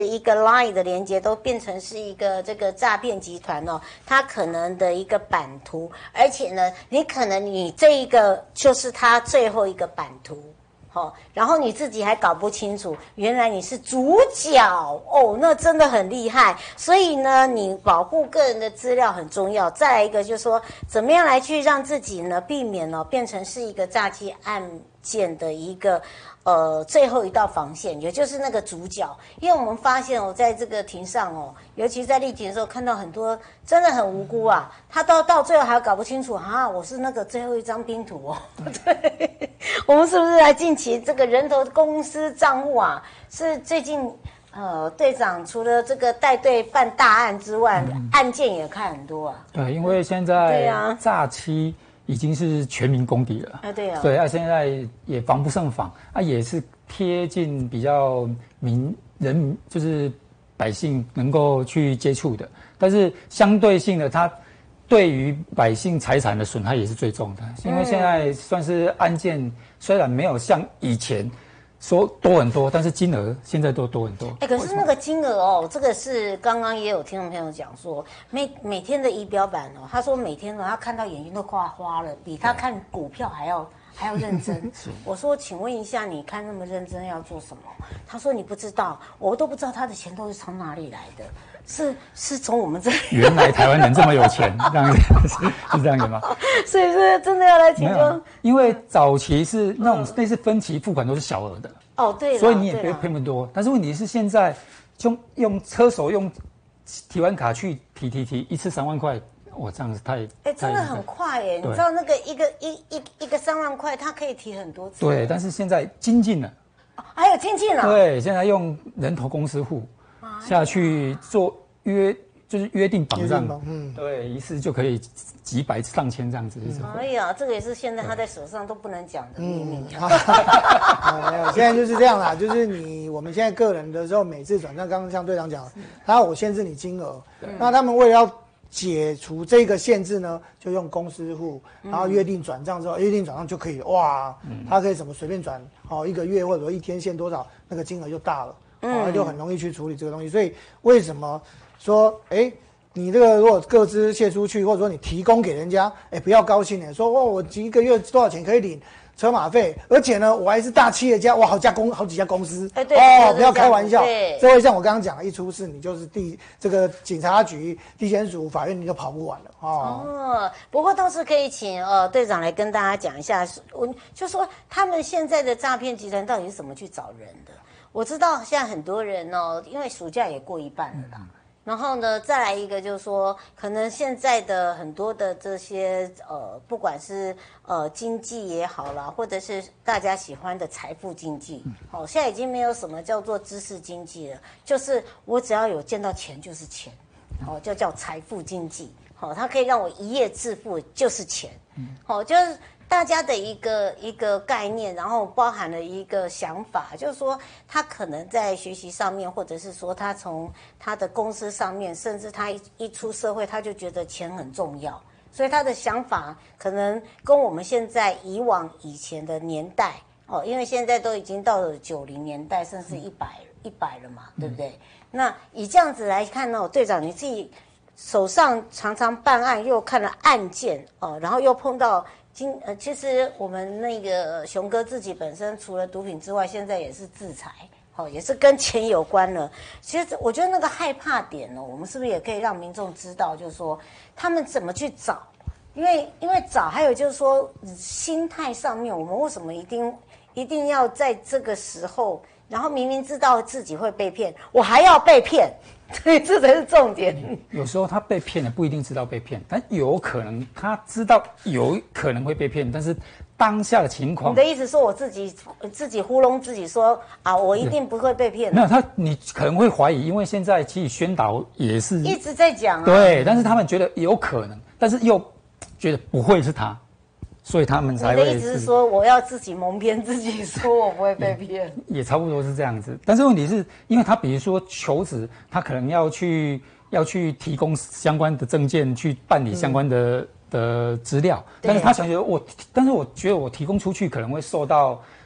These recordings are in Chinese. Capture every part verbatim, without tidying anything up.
一个 Line 的连接都变成是一个这个诈骗集团哦，它可能的一个版图，而且呢，你可能你这一个就是它最后一个版图。哦，然后你自己还搞不清楚，原来你是主角哦，那真的很厉害。所以呢，你保护个人的资料很重要。再来一个就是说，怎么样来去让自己呢避免哦变成是一个诈欺案件的一个呃最后一道防线，也就是那个主角。因为我们发现哦，在这个庭上哦，尤其在立庭的时候，看到很多真的很无辜啊，他到到最后还搞不清楚啊，我是那个最后一张拼图哦。对，我们是不是来近期这个人头公司账户啊？是最近呃队长除了这个带队办大案之外，嗯、案件也看很多啊。 对，因为现在诈欺已经是全民公敌了。 啊，对啊。 对啊，现在也防不胜防啊，也是贴近比较民人民，就是百姓能够去接触的。但是相对性的，它对于百姓财产的损害也是最重的，因为现在算是案件虽然没有像以前说多很多，但是金额现在都多很多。 哎、欸，可是那个金额哦，这个是刚刚也有听众朋友讲说，每每天的仪表板哦，他说每天呢他看到眼睛都快花了，比他看股票还要还要认真。我说，请问一下，你看那么认真要做什么？他说你不知道，我都不知道他的钱都是从哪里来的。是是从我们这原来台湾人这么有钱，这样子是是这样子吗？ 所以说真的要来请教， 因为早期是那种类似分期付款都是小额的哦，对， 所以你也不用赔那么多。但是问题是现在用用车手用提款卡去提提提一次三万块，哇，这样子太哎、欸，真的很快耶！你知道那个一个一一一个三万块，它可以提很多次。 对，但是现在精进了， 哦、还有精进了。 对，现在用人头公司户。下去做约就是约定绑账，嗯，对，一次就可以几百上千这样子。 哎呀，这个也是现在他在手上都不能讲的秘密。 嗯啊、没有，现在就是这样啦，就是你我们现在个人的时候，每次转账，刚刚像队长讲，他我限制你金额，那他们为了要解除这个限制呢，就用公司户，然后约定转账之后，约定转账就可以哇，他可以怎么随便转，哦，一个月或者说一天限多少，那个金额就大了。哦，那就很容易去处理这个东西，所以为什么说，哎，你这个如果个资泄出去，或者说你提供给人家，哎，不要高兴的说，哦，我一个月多少钱可以领车马费，而且呢，我还是大企业家，哇，好家公好几家公司， 哎，对， 哦，不要开玩笑，这会像我刚刚讲，一出事你就是地这个警察局、地检署、法院你就跑不完了，哦。 哦，不过倒是可以请呃队长来跟大家讲一下，我就说他们现在的诈骗集团到底是怎么去找人的。我知道现在很多人哦，因为暑假也过一半了啦。然后呢，再来一个就是说，可能现在的很多的这些呃，不管是呃经济也好啦，或者是大家喜欢的财富经济，好、哦，现在已经没有什么叫做知识经济了，就是我只要有见到钱就是钱，好、哦，就叫财富经济，好、哦，它可以让我一夜致富，就是钱，好、哦，就是。大家的一个一个概念，然后包含了一个想法，就是说他可能在学习上面，或者是说他从他的公司上面，甚至他一一出社会，他就觉得钱很重要，所以他的想法可能跟我们现在以往以前的年代哦，因为现在都已经到了九零年代，甚至一百一百了嘛，对不对？那以这样子来看呢，队长你自己手上常常办案，又看了案件哦，然后又碰到。今呃，其实我们那个熊哥自己本身除了毒品之外，现在也是制裁，好、哦，也是跟钱有关了。其实我觉得那个害怕点呢，我们是不是也可以让民众知道，就是说他们怎么去找？因为因为找，还有就是说心态上面，我们为什么一定一定要在这个时候，然后明明知道自己会被骗，我还要被骗？对，这才是重点。 有时候他被骗了，不一定知道被骗，但有可能他知道有可能会被骗，但是当下的情况。 你的意思说我自己自己糊弄自己说啊，我一定不会被骗。 没有他，你可能会怀疑，因为现在其实宣导也是一直在讲啊。 对，但是他们觉得有可能，但是又觉得不会是他。所以他们才会。 你的意思是说，我要自己蒙骗自己，说我不会被骗， 也, 也差不多是这样子。但是问题是，因为他比如说求职，他可能要去要去提供相关的证件，去办理相关的、嗯、的资料，但是他想觉得我，但是我觉得我提供出去可能会受到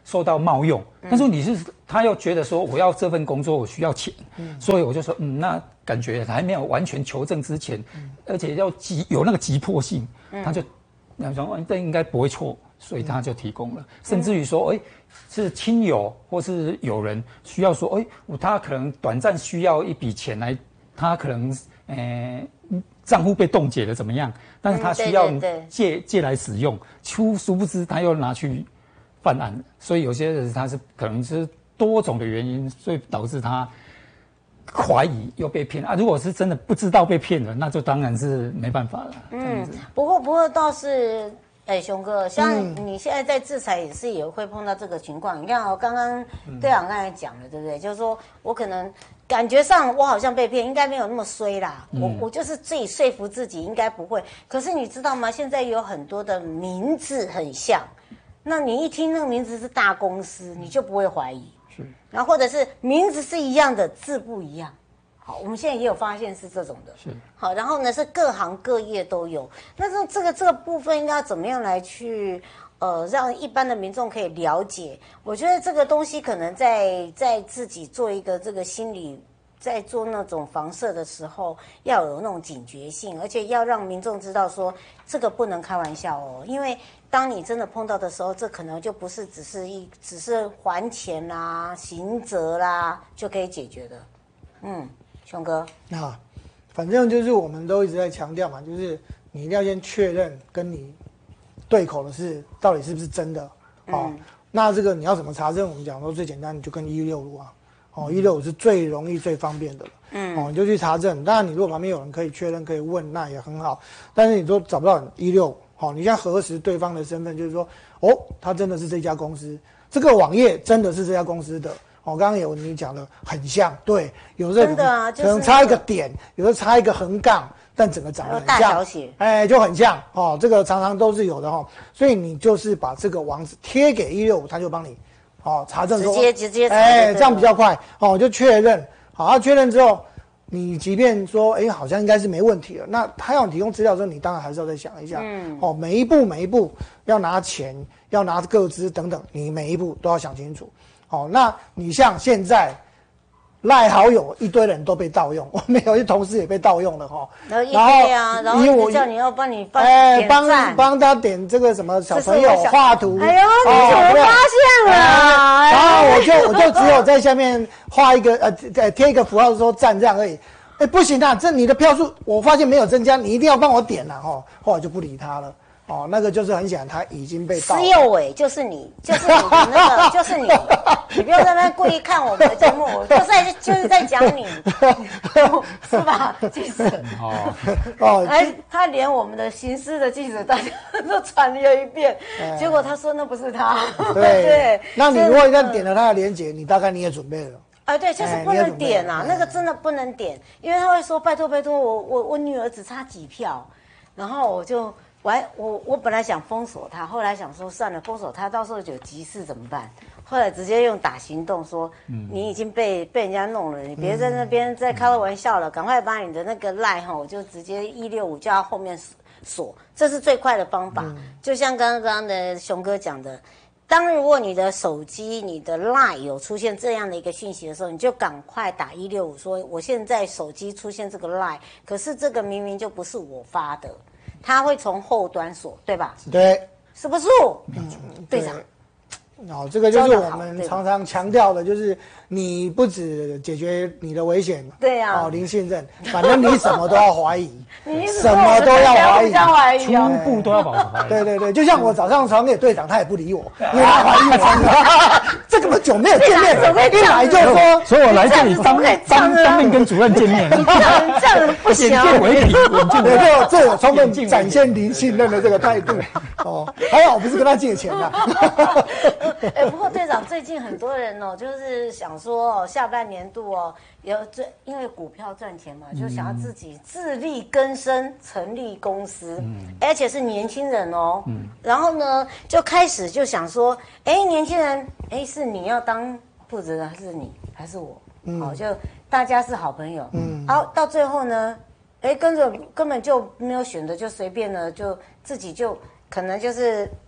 受到冒用，但是你是他又觉得说我要这份工作我需要钱，嗯、所以我就说嗯，那感觉还没有完全求证之前，嗯、而且要急有那个急迫性，嗯、他就想说这应该不会错，所以他就提供了，嗯、甚至于说哎。是亲友或是有人需要说，哎，他可能短暂需要一笔钱来，他可能呃账户被冻结了怎么样？但是他需要借借来使用，殊殊不知他又拿去犯案，所以有些人他是可能是多种的原因，所以导致他怀疑又被骗啊。如果是真的不知道被骗了，那就当然是没办法了。嗯， 不过不过倒是。哎，熊哥，像你现在在制裁也是也会碰到这个情况。嗯、你看哦，刚刚队长刚才讲了，对不对？就是说我可能感觉上我好像被骗，应该没有那么衰啦。嗯、我我就是自己说服自己应该不会。可是你知道吗？现在有很多的名字很像，那你一听那个名字是大公司，你就不会怀疑。是。然后或者是名字是一样的，字不一样。好，我们现在也有发现是这种的，是好，然后呢是各行各业都有。那这这个这个部分应该要怎么样来去呃让一般的民众可以了解？我觉得这个东西可能在在自己做一个这个心理，在做那种防射的时候，要有那种警觉性，而且要让民众知道说这个不能开玩笑哦，因为当你真的碰到的时候，这可能就不是只是一只是还钱啦、刑责啦就可以解决的，嗯。熊哥， 啊，反正就是我们都一直在强调嘛，就是你一定要先确认跟你对口的是到底是不是真的，哦，嗯、那这个你要怎么查证？我们讲说最简单，你就跟一六五啊，哦，一六五是最容易最方便的了，嗯，哦，你就去查证。当然，你如果旁边有人可以确认可以问，那也很好。但是你说找不到一六五，好，你现在核实对方的身份，就是说，哦，他真的是这家公司，这个网页真的是这家公司的。我、哦、刚刚有你讲的很像，对，有的可能、啊就是、可能差一个点，有的差一个横杠，但整个长得很像， 大小写， 哎，就很像哦。这个常常都是有的哦，所以你就是把这个网址贴给一六五，他就帮你哦查证说， 直接直接查， 哎，这样比较快哦，就确认，好，确认之后，你即便说，哎，好像应该是没问题了，那他要你提供资料的时候，你当然还是要再想一下，嗯，哦，每一步每一步要拿钱，要拿个资等等，你每一步都要想清楚。哦，那你像现在赖好友一堆人都被盗用，我们有些同事也被盗用了哈。 然后一堆啊，然后我叫你要帮你帮哎帮帮他点这个什么小朋友画图。 哎呦，你怎么发现了？ 哎、然后我就我就只有在下面画一个呃呃贴一个符号说赞这样而已。哎，不行啊，这你的票数我发现没有增加，你一定要帮我点啊哈。后来就不理他了。哦，那个就是很显然，他已经被盗了。 施佑伟就是你，就是你的那个，就是你，你不要在那边故意看我们的节目，就在就是在讲你，是吧？记者哦哦，哎，他连我们的刑事的记者大家都传了一遍，哎、结果他说那不是他。 对对，那你如果一旦点了他的连结，你大概你也准备了。 啊，对，就是不能点啊，那个真的不能点，因为他会说拜托拜托，我我我女儿只差几票，然后我就。我还我我本来想封锁他，后来想说算了，封锁他到时候有急事怎么办？后来直接用打行动说，嗯、你已经被被人家弄了，你别在那边再开玩笑了，赶快把你的那个赖哈，我就直接一六五叫他后面锁，这是最快的方法。嗯、就像刚刚的熊哥讲的，当如果你的手机、你的 LINE 有出现这样的一个讯息的时候，你就赶快打一六五说，我现在手机出现这个 LINE， 可是这个明明就不是我发的。他会从后端锁，对吧？ 对， 是不是？嗯，队长。 哦，这个就是我们常常强调的，就是你不只解决你的危险， 对呀、啊， 哦，零信任，反正你什么都要怀疑，你什么都要怀疑， 怀疑全部都要保持怀疑。 对对对，就像我早上传给队长，他也不理我，因为他怀疑我，这么久没有见面，一来就说， 所以我来这里当当当面跟主任见面， 你这样这样不行， 眼见为凭， 对对，这有充分展现零信任的这个态度。哦，还好我不是跟他借钱的。 哎，不过队长最近很多人哦，就是想说哦，下半年度哦，有这因为股票赚钱嘛，就想要自己自力更生，成立公司，嗯、而且是年轻人哦，嗯、然后呢就开始就想说，哎，年轻人，哎，是你要当负责人，还是你，还是我？嗯、好，就大家是好朋友，嗯，然后到最后呢，哎，跟着根本就没有选择，就随便的就自己就可能就是。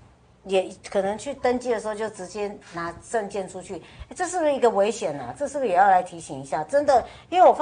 也可能去登记的时候就直接拿证件出去，这是不是一个危险啊？这是不是也要来提醒一下？真的，因为我发